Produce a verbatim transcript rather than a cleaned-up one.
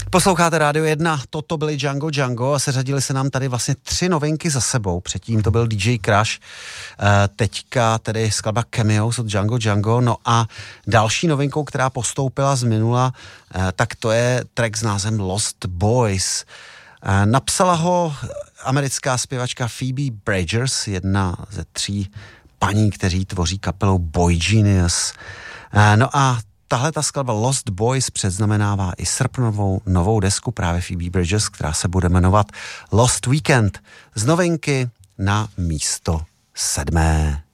Posloucháte Rádio jedna, toto byli Django Django a seřadili se nám tady vlastně tři novinky za sebou. Předtím to byl D J Crush, teďka tedy skladba Cameos od Django Django, no a další novinkou, která postoupila z minula, tak to je track s názvem Lost Boys. Napsala ho americká zpěvačka Phoebe Bridgers, jedna ze tří paní, kteří tvoří kapelu Boy Genius. No a tahle ta skladba Lost Boys předznamenává i srpnovou novou desku právě Phoebe Bridgers, která se bude jmenovat Lost Weekend. Z novinky na místo sedmé.